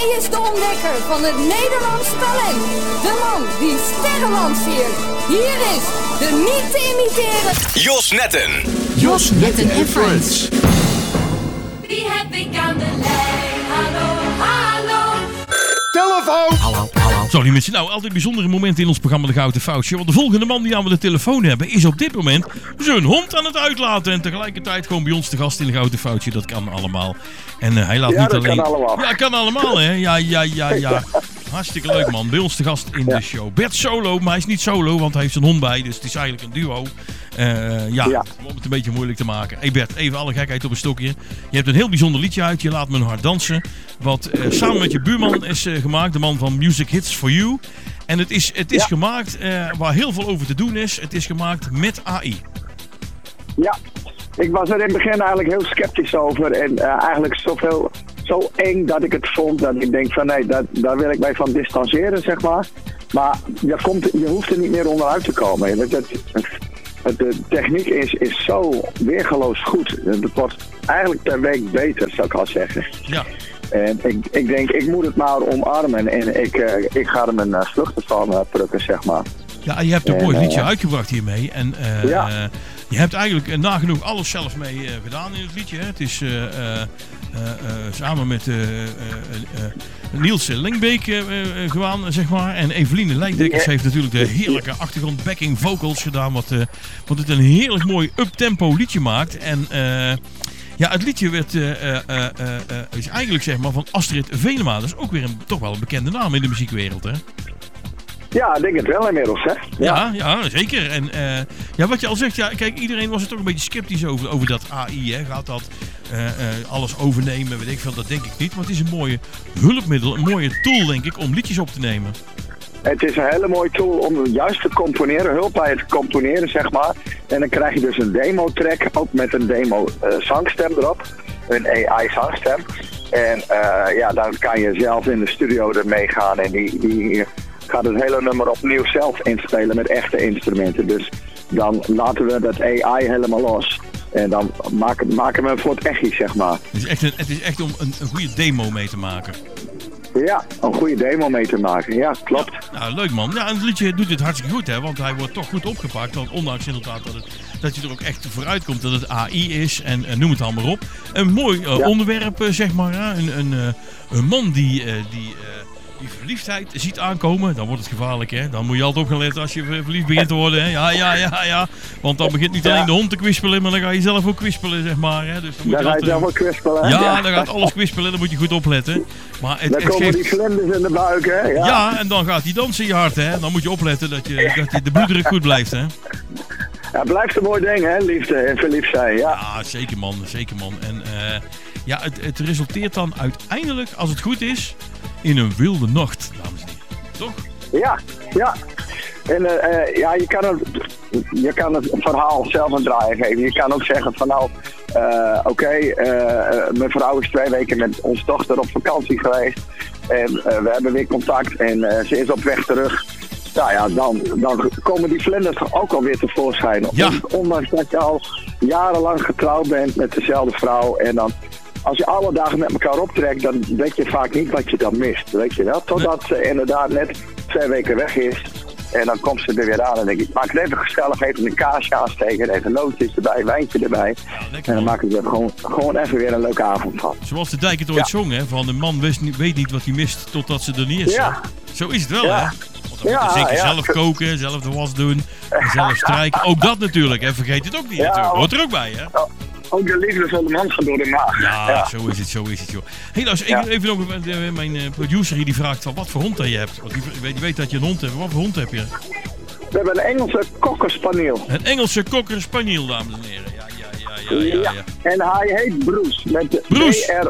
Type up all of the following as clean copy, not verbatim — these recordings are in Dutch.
Hij is de ontdekker van het Nederlands talent. De man die sterren lanceert. Hier is de niet te imiteren Jos Netten. Jos Netten en Friends. Wie heb ik aan de lijn? Hallo, hallo. Telefoon! Hallo. Sorry mensen, nou altijd bijzondere momenten in ons programma De Gouden Foutje. Want de volgende man die aan we de telefoon hebben is op dit moment zijn hond aan het uitlaten. En tegelijkertijd gewoon bij ons te gast in De Gouden Foutje. Dat kan allemaal. En hij laat niet alleen... Kan allemaal. Ja, kan allemaal hè. Ja. Hartstikke leuk man. Bij ons te gast in de show. Bert solo, maar hij is niet solo, want hij heeft zijn hond bij. Dus het is eigenlijk een duo. Om het een beetje moeilijk te maken. Hey Bert, even alle gekheid op een stokje. Je hebt een heel bijzonder liedje uit. Je laat mijn hart dansen. Wat samen met je buurman is gemaakt. De man van Music Hits for You. En het is gemaakt waar heel veel over te doen is. Het is gemaakt met AI. Ja, ik was er in het begin eigenlijk heel sceptisch over. En eigenlijk zo eng dat ik het vond. Dat ik denk van nee, daar wil ik mij van distancieren, zeg maar. Maar je hoeft er niet meer onderuit te komen. De techniek is zo weergeloos goed. Het wordt eigenlijk per week beter, zou ik al zeggen. Ja. En ik denk, ik moet het maar omarmen. En ik ga er mijn vruchten van plukken, zeg maar. Ja, je hebt een mooi liedje uitgebracht hiermee. En je hebt eigenlijk nagenoeg alles zelf mee gedaan in het liedje. Hè? Het is samen met Niels Lengbeek gedaan, zeg maar. En Eveline Lijkdekkers heeft natuurlijk de heerlijke achtergrond backing vocals gedaan. Wat het een heerlijk mooi up-tempo liedje maakt. En... het liedje is eigenlijk zeg maar van Astrid Venema. Dat is ook weer toch wel een bekende naam in de muziekwereld, hè? Ja, ik denk het wel inmiddels, hè? Ja, zeker. En wat je al zegt, kijk, iedereen was er toch een beetje sceptisch over dat AI, hè? Gaat dat alles overnemen, weet ik veel, dat denk ik niet. Maar het is een mooie hulpmiddel, een mooie tool, denk ik, om liedjes op te nemen. Het is een hele mooie tool om juist te componeren, hulp bij het componeren, zeg maar. En dan krijg je dus een demo-track, ook met een demo-zangstem erop. Een AI-zangstem. En dan kan je zelf in de studio ermee gaan en die gaat het hele nummer opnieuw zelf inspelen met echte instrumenten. Dus dan laten we dat AI helemaal los. En dan maken we voor het echt, zeg maar. Het is echt om een goede demo mee te maken. Ja, een goede demo mee te maken. Ja, klopt. Ja, leuk man. Ja, en het liedje doet dit hartstikke goed, hè. Want hij wordt toch goed opgepakt. Want ondanks inderdaad dat je er ook echt vooruit komt dat het AI is. En noem het allemaal op. Een mooi onderwerp, zeg maar. Een man die verliefdheid ziet aankomen, dan wordt het gevaarlijk, hè. Dan moet je altijd op gaan letten als je verliefd begint te worden, hè. Ja. Want dan begint niet alleen de hond te kwispelen, maar dan ga je zelf ook kwispelen, zeg maar, hè. Dus dan ga je zelf ook kwispelen. Ja, dan gaat alles kwispelen, dan moet je goed opletten. Maar dan komen die vlinders in de buik, hè. Ja, en dan gaat hij dansen in je hart, hè. Dan moet je opletten dat de bloeddruk goed blijft, hè. Ja, het blijft een mooi ding, hè, liefde en verliefd zijn, ja. Ja, zeker man. En het resulteert dan uiteindelijk, als het goed is, in een wilde nacht, dames en heren. Toch? Ja. En je kan het verhaal zelf een draai geven. Je kan ook zeggen van mijn vrouw is 2 weken met onze dochter op vakantie geweest. En we hebben weer contact en ze is op weg terug. Nou ja, dan komen die vlinders ook alweer tevoorschijn. Ja. Ondanks dat je al jarenlang getrouwd bent met dezelfde vrouw. En dan, als je alle dagen met elkaar optrekt, dan weet je vaak niet wat je dan mist. Weet je wel? Totdat ze inderdaad net 2 weken weg is. En dan komt ze er weer aan en denk ik, maak het even gezellig, even een kaasje aansteken, even nootjes erbij, wijntje erbij. Ja, en dan maak ik er gewoon even weer een leuke avond van. Zoals de Dijk het ooit zong, hè, van de man weet niet wat hij mist totdat ze er niet is. Ja. Zo is het wel, hè? Want dan moet je zeker zelf koken, zelf de was doen, zelf strijken. Ook dat natuurlijk, hè? Vergeet het ook niet natuurlijk. Hoort er ook bij, hè? Ook de liefde van de man gaat door de maag. Ja, zo is het, joh. Hé, luister, even nog, mijn producer hier die vraagt van wat voor hond dat je hebt. Want die weet dat je een hond hebt. Wat voor hond heb je? We hebben een Engelse Cocker Spaniel. Een Engelse Cocker Spaniel, dames en heren. Ja. En hij heet Bruce. Met Bruce?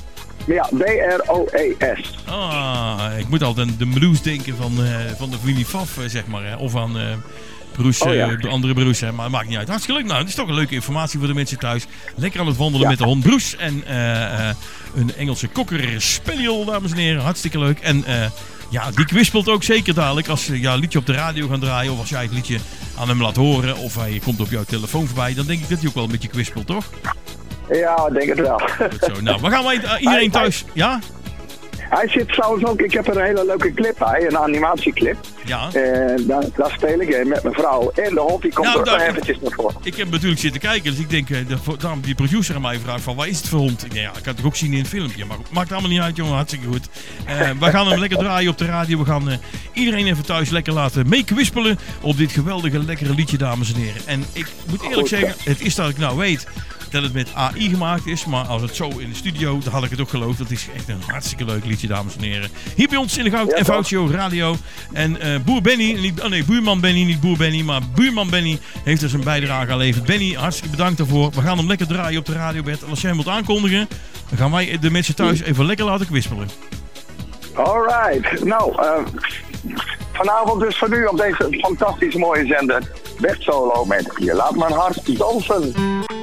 B-R-O-E-S. Ik moet altijd aan de Bruce denken van de familie Faf, zeg maar. Hè. Of aan... Bruce, de andere Bruce, hè, maar het maakt niet uit. Hartstikke leuk. Nou, het is toch een leuke informatie voor de mensen thuis. Lekker aan het wandelen met de hond Bruce. En een Engelse Cocker Spaniel, dames en heren. Hartstikke leuk. En die kwispelt ook zeker dadelijk als ze jouw liedje op de radio gaan draaien. Of als jij het liedje aan hem laat horen. Of hij komt op jouw telefoon voorbij. Dan denk ik dat hij ook wel een beetje kwispelt, toch? Ja, ik denk het wel. Goed zo. Nou, waar gaan wij iedereen thuis? Ja? Hij zit trouwens ook, ik heb een hele leuke clip bij, een animatieclip. Ja. Daar speel ik met mijn vrouw. En de hond die komt er eventjes naar voren. Ik heb natuurlijk zitten kijken, dus ik denk, daarom die producer aan mij vraagt van, waar is het voor hond? Ja, ik kan het toch ook zien in het filmpje, maar maakt allemaal niet uit, jongen, hartstikke goed. We gaan hem lekker draaien op de radio. We gaan iedereen even thuis lekker laten meekwispelen op dit geweldige, lekkere liedje, dames en heren. En ik moet eerlijk zeggen, het is dat ik nou weet dat het met AI gemaakt is, maar als het zo in de studio, dan had ik het ook geloofd. Dat is echt een hartstikke leuk liedje, dames en heren. Hier bij ons in de Goud en Fout Show Radio. En buurman Benny, niet boer Benny, maar buurman Benny heeft dus een bijdrage geleverd. Benny, hartstikke bedankt daarvoor. We gaan hem lekker draaien op de radio, Bert. En als jij hem wilt aankondigen, dan gaan wij de mensen thuis even lekker laten kwispelen. Alright. Nou, vanavond dus voor nu op deze fantastisch mooie zender. Bert Solo met Je laat mijn hart dansen.